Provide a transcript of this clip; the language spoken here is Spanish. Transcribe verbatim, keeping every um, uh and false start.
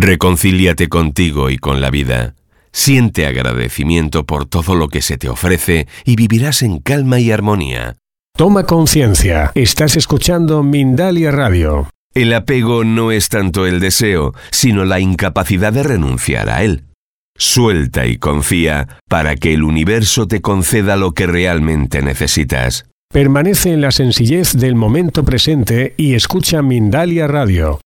Reconcíliate contigo y con la vida. Siente agradecimiento por todo lo que se te ofrece y vivirás en calma y armonía. Toma conciencia. Estás escuchando Mindalia Radio. El apego no es tanto el deseo, sino la incapacidad de renunciar a él. Suelta y confía para que el universo te conceda lo que realmente necesitas. Permanece en la sencillez del momento presente y escucha Mindalia Radio.